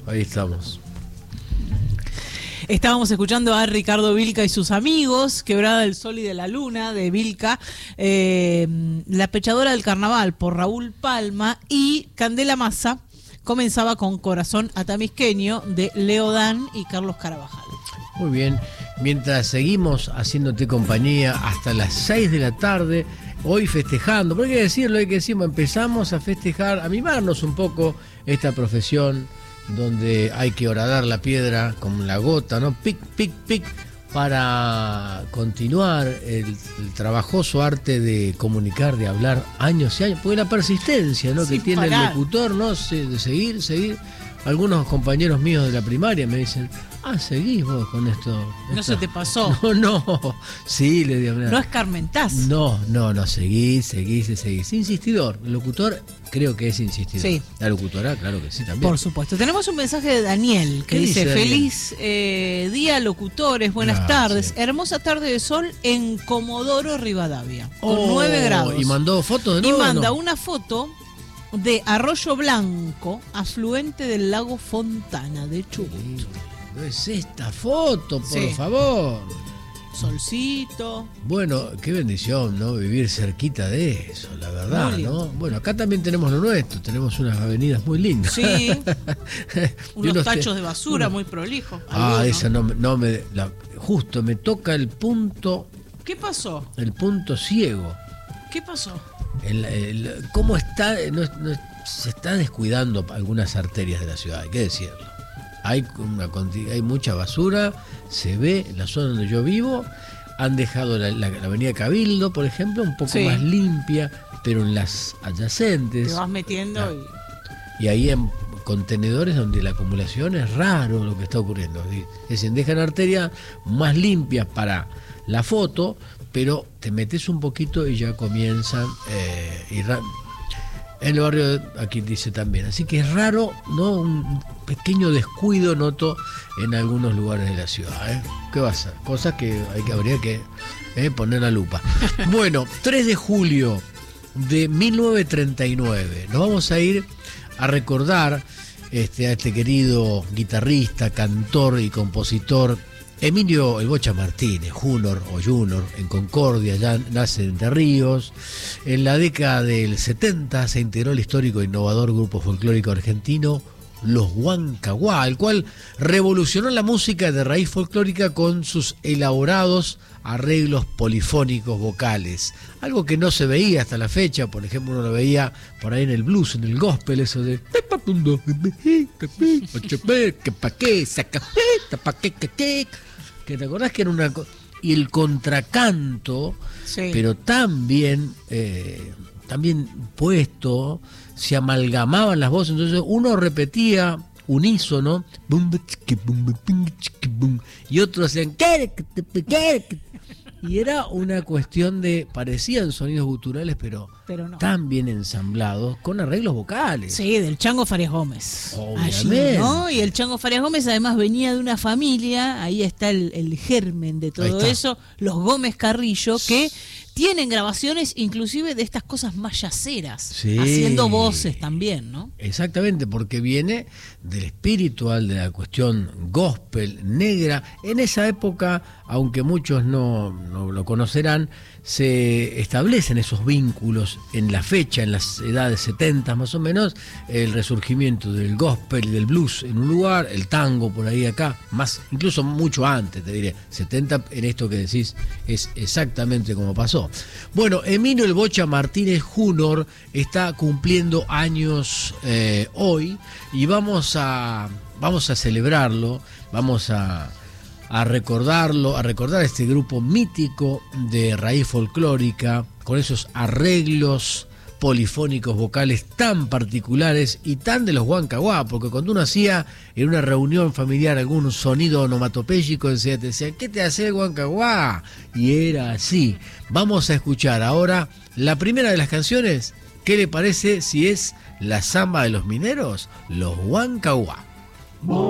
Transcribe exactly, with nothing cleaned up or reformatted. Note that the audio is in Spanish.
ahí estamos. Estábamos escuchando a Ricardo Vilca y sus amigos, Quebrada del Sol y de la Luna, de Vilca, eh, La Pechadora del Carnaval, por Raúl Palma, y Candela Massa comenzaba con Corazón Atamisqueño, de Leo Dan y Carlos Carabajal. Muy bien, mientras seguimos haciéndote compañía hasta las seis de la tarde, hoy festejando, porque hay que decirlo, hay que decirlo, empezamos a festejar, a mimarnos un poco esta profesión, donde hay que horadar la piedra con la gota, ¿no? Pic, pic, pic, para continuar el, el trabajoso arte de comunicar, de hablar años y años, porque la persistencia, ¿no? Sin que tiene parar. el locutor, ¿no? De seguir, seguir. Algunos compañeros míos de la primaria me dicen, ah, seguís vos con esto. No esto? se te pasó. No, no, sí, le digo. No escarmentás. No, no, no, seguís, seguís, seguís. Insistidor, el locutor creo que es insistidor. Sí. La locutora, claro que sí, también. Por supuesto. Tenemos un mensaje de Daniel que ¿Qué dice, dice Daniel? feliz eh, día locutores, buenas Gracias. tardes, hermosa tarde de sol en Comodoro Rivadavia, con Oh, nueve grados. ¿Y mandó fotos de Y nuevo? manda ¿no? una foto de Arroyo Blanco, afluente del lago Fontana de Chubut. No es esta foto, por Sí. favor. Solcito. Bueno, qué bendición, ¿no? Vivir cerquita de eso, la verdad, Muy lindo. ¿no? Bueno, acá también tenemos lo nuestro, tenemos unas avenidas muy lindas. Sí. Y Unos unos tachos te- de basura uno- muy prolijos. Ah, algunos. esa no, me- no me... la- justo me toca el punto, ¿Qué pasó? el punto ciego. ¿Qué pasó? El, el- ¿Cómo está? No, no- se está descuidando algunas arterias de la ciudad, hay que decirlo. Hay, una, conti- hay mucha basura, se ve en la zona donde yo vivo, han dejado la, la- la avenida Cabildo, por ejemplo, un poco Sí. más limpia, pero en las adyacentes, Te vas metiendo Ah. y... y ahí en contenedores donde la acumulación es raro lo que está ocurriendo. Es decir, dejan arterias más limpias para la foto, pero te metes un poquito y ya comienzan eh, y ra- en el barrio aquí dice también, así que es raro, ¿no? Un pequeño descuido noto en algunos lugares de la ciudad, ¿eh? ¿Qué va a ser? Cosas que, hay que habría que eh, poner la lupa. Bueno, tres de julio de mil novecientos treinta y nueve, nos vamos a ir a recordar este, a este querido guitarrista, cantor y compositor Emilio El Bocha Martínez, Junior o Junior, en Concordia, ya nace en Entre Ríos. En la década del setenta se integró el histórico e innovador grupo folclórico argentino Los Huancahuá, el cual revolucionó la música de raíz folclórica con sus elaborados arreglos polifónicos vocales, algo que no se veía hasta la fecha. Por ejemplo, uno lo veía por ahí en el blues, en el gospel, eso de que te acordás que era una co- y el contracanto, Sí. pero también eh, también puesto, se amalgamaban las voces, entonces uno repetía unísono bum, chiqui, bum, bum, chiqui, bum, y otros hacían y era una cuestión de, parecían sonidos guturales, pero, Pero no. tan bien ensamblados con arreglos vocales. Sí, del Chango Farias Gómez. Obviamente. Allí, ¿no? Y el Chango Farias Gómez además venía de una familia, ahí está el, el germen de Ahí todo está. eso, los Gómez Carrillo, que tienen grabaciones inclusive de estas cosas más yaceras, Sí. haciendo voces también, ¿no? Exactamente, porque viene del espiritual, de la cuestión gospel, negra. En esa época, aunque muchos no, no lo conocerán, se establecen esos vínculos en la fecha, en las edades setenta más o menos, el resurgimiento del gospel y del blues en un lugar, el tango por ahí acá, más incluso mucho antes, te diré, setenta en esto que decís es exactamente como pasó. Bueno, Emilio El Bocha Martínez Junior está cumpliendo años eh, hoy y vamos a, vamos a celebrarlo, vamos a... a recordarlo, a recordar este grupo mítico de raíz folclórica, con esos arreglos polifónicos vocales tan particulares y tan de los Huancahuá, porque cuando uno hacía en una reunión familiar algún sonido onomatopéyico, te decían, ¿qué te hace el Huancahuá? Y era así. Vamos a escuchar ahora la primera de las canciones. ¿Qué le parece si es la samba de los mineros? Los Huancahuá.